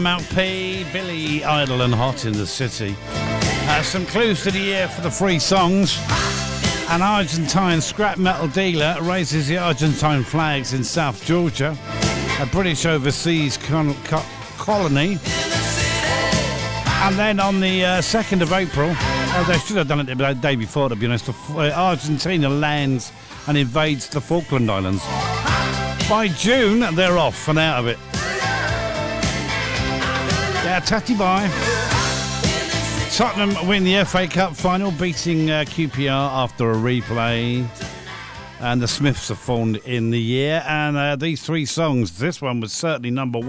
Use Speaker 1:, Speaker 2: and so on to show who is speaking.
Speaker 1: Mount P, Billy Idol and Hot in the City. Some clues to the year for the three songs. An Argentine scrap metal dealer raises the Argentine flags in South Georgia. A British overseas colony. And then on the 2nd of April, they should have done it the day before, to be honest, Argentina lands and invades the Falkland Islands. By June, they're off and out of it. Yeah, tatty bye. Tottenham win the FA Cup final, beating QPR after a replay. And the Smiths have formed in the year. And these three songs, this one was certainly number one.